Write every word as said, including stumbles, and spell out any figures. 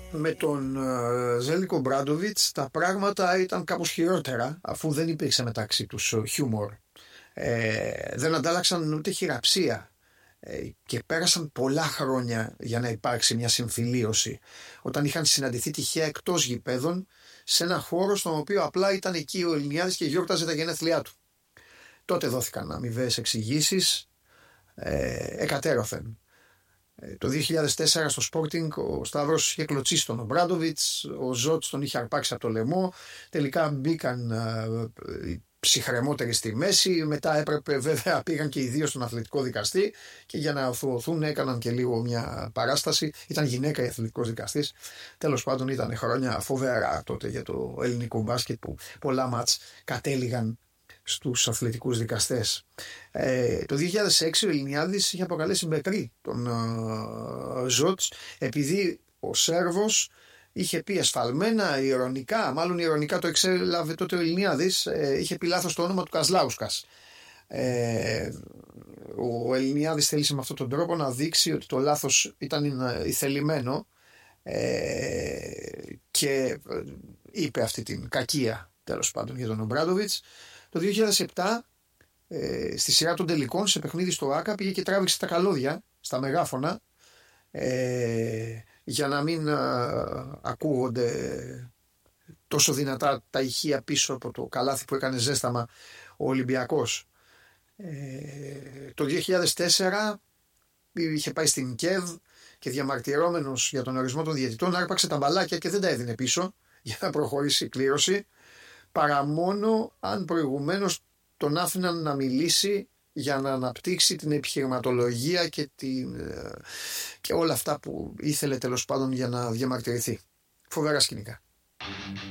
Με τον uh, Ζέλικο Μπράντοβιτς τα πράγματα ήταν κάπως χειρότερα, αφού δεν υπήρξε μεταξύ τους χιούμορ. Ε, δεν αντάλλαξαν ούτε χειραψία ε, και πέρασαν πολλά χρόνια για να υπάρξει μια συμφιλίωση, όταν είχαν συναντηθεί τυχαία εκτός γηπέδων σε ένα χώρο στον οποίο απλά ήταν εκεί ο Ελληνιάδης και γιόρταζε τα γενέθλιά του. Τότε δόθηκαν αμοιβαίες εξηγήσεις ε, εκατέρωθεν. Το δύο χιλιάδες τέσσερα στο Sporting ο Σταύρος είχε κλωτσίσει τον Ομπράντοβιτς, ο Ζότς τον είχε αρπάξει από το λαιμό, τελικά μπήκαν ε, ψυχρεμότεροι στη μέση, μετά έπρεπε, βέβαια πήγαν και οι δύο στον αθλητικό δικαστή και για να οθωθούν έκαναν και λίγο μια παράσταση. Ήταν γυναίκα η αθλητικός δικαστής. Τέλος πάντων ήταν χρόνια φοβερά τότε για το ελληνικό μπάσκετ, που πολλά μάτς κατέληγαν στους αθλητικούς δικαστές. Ε, το δύο χιλιάδες έξι ο Ελληνιάδης είχε αποκαλέσει μπεκρή τον uh, Ζότς, επειδή ο Σέρβος είχε πει εσφαλμένα, ειρωνικά, μάλλον ειρωνικά το εξέλαβε τότε ο Ελληνιάδης, ε, είχε πει λάθος το όνομα του Κασλάουσκας. Ε, ο Ελληνιάδης θέλησε με αυτόν τον τρόπο να δείξει ότι το λάθος ήταν ηθελημένο ε, και είπε αυτή την κακία τέλος πάντων για τον Ομπράντοβιτς. Το δύο χιλιάδες επτά ε, στη σειρά των τελικών σε παιχνίδι στο ΆΚΑ πήγε και τράβηξε τα καλώδια στα μεγάφωνα ε, για να μην α, ακούγονται τόσο δυνατά τα ηχεία πίσω από το καλάθι που έκανε ζέσταμα ο Ολυμπιακός. Ε, το δύο χιλιάδες τέσσερα είχε πάει στην ΚΕΔ και διαμαρτυρόμενος για τον ορισμό των διαιτητών άρπαξε τα μπαλάκια και δεν τα έδινε πίσω για να προχωρήσει η κλήρωση, παρά μόνο αν προηγουμένως τον άφηναν να μιλήσει για να αναπτύξει την επιχειρηματολογία και, την, και όλα αυτά που ήθελε τέλος πάντων για να διαμαρτυρηθεί. Φοβερά σκηνικά.